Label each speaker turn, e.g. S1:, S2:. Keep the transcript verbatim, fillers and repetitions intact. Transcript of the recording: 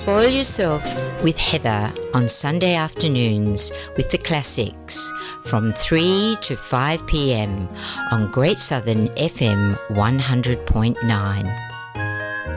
S1: Spoil yourselves with Heather on Sunday afternoons with the classics from three to five p.m. on Great Southern F M one hundred point nine.